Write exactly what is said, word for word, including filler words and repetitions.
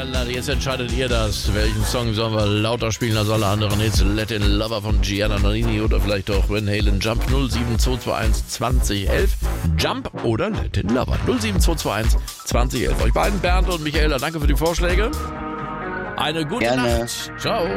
la, jetzt entscheidet ihr das. Welchen Song sollen wir lauter spielen als alle anderen Hits? Let in Lover von Gianna Nannini oder vielleicht auch Van Halen Jump null sieben zwei zwei eins zwanzig elf. Jump oder Let in Lover null sieben zwei zwei eins zwanzig elf. Euch beiden, Bernd und Michaela, danke für die Vorschläge. Eine gute Gerne. Nacht. Ciao.